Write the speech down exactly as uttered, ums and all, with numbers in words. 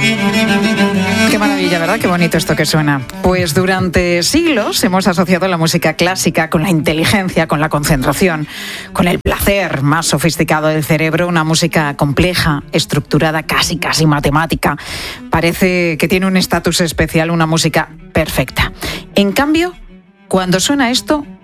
Qué maravilla, ¿verdad? Qué bonito esto que suena. Pues durante siglos hemos asociado la música clásica con la inteligencia, con la concentración, con el placer más sofisticado del cerebro, una música compleja, estructurada, casi, casi matemática. Parece que tiene un estatus especial, una música perfecta. En cambio, cuando suena esto,